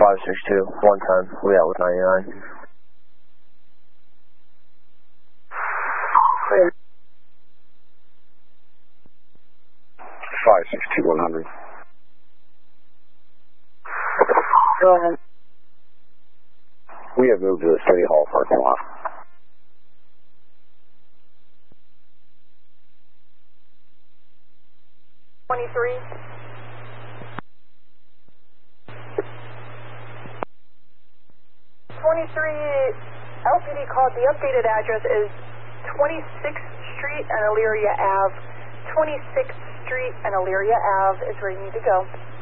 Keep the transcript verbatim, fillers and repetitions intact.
five six two, one ten, we out with ninety-nine. five six two, one hundred. Go ahead. We have moved to the City Hall parking lot. twenty-three. twenty-three, L P D called, the updated address is twenty-sixth Street and Elyria Ave. twenty-sixth Street and Elyria Ave is where you need to go.